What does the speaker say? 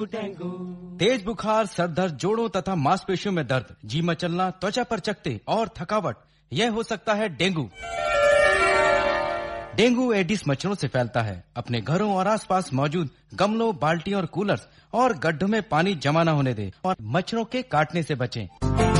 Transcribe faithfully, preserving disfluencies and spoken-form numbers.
तेज बुखार, सर दर्द, जोड़ों तथा मांसपेशियों में दर्द, जी मचलना, त्वचा पर चकत्ते और थकावट, यह हो सकता है डेंगू। डेंगू एडिस मच्छरों से फैलता है। अपने घरों और आसपास मौजूद गमलों, बाल्टियों और कूलर्स और गड्ढों में पानी जमा न होने दें और मच्छरों के काटने से बचें।